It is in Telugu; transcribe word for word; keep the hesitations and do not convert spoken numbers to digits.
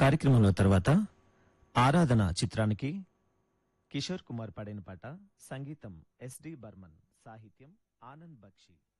కార్యక్రమంలో తర్వాత ఆరాధన చిత్రానికి కిషోర్ కుమార్ పాడిన పాట, సంగీతం ఎస్ డి బర్మన్, సాహిత్యం ఆనంద్ బక్షి.